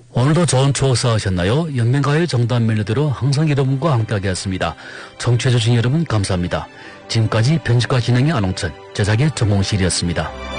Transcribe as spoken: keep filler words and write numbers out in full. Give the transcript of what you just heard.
오늘도 좋은 추억 쌓으셨나요? 연맹가의 정답 멜로디로 항상 여러분과 함께하게 했습니다. 청취해주신 여러분 감사합니다. 지금까지 편집과 진행의 안홍천, 제작의 정홍실이었습니다.